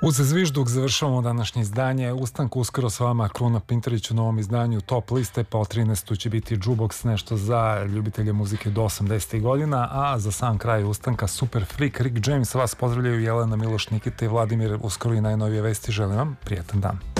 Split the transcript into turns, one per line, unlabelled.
Uz zvižduk završavamo današnje izdanje. Ustanku uskoro s vama Kruna Pintarić u novom izdanju Top liste, pa od 13. će biti Jukebox, nešto za ljubitelje muzike do 80. godina, a za sam kraj ustanka Super Freak, Rick James. Vas pozdravljaju Jelena Miloš, Nikita i Vladimir. Uskoro i najnovije vesti. Želim vam prijetan dan.